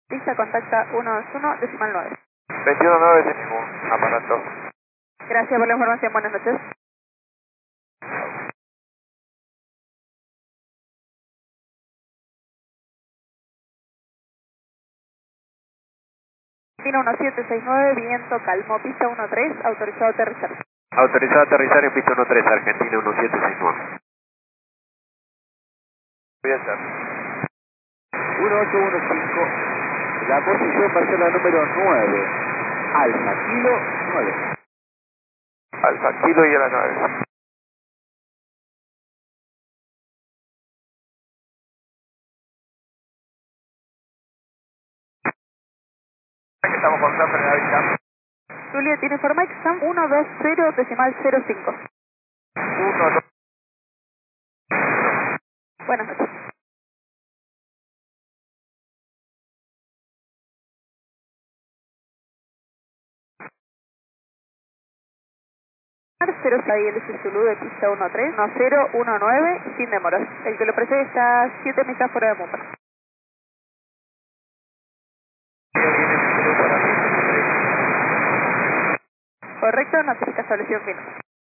Pista contacta 121 decimal 9. 21.9 sin ningún aparato. Gracias por la información, buenas noches. Argentina 1769, viento calmo, pista 13, autorizado a aterrizar. Autorizado a aterrizar en pista 13, Argentina 1769. Voy a estar. 1815, la posición va a ser la número 9, Alfa Kilo 9. Alfa Kilo y a la 9. Estamos con Sanfer en Avicam. Julia tiene forma exam 120 decimal 05. 1, 2. Buenas noches. Cero LC Zulu de pista 13, 1019, sin demoras. El que lo precede está 7 millas fuera de Mumbai. Correcto, notifica establecido en fin.